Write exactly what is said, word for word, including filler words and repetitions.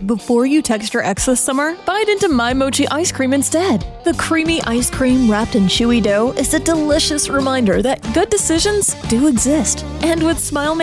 before you text your ex this summer, bite into My Mochi ice cream instead. The creamy ice cream wrapped in chewy dough is a delicious reminder that good decisions do exist. And with Smile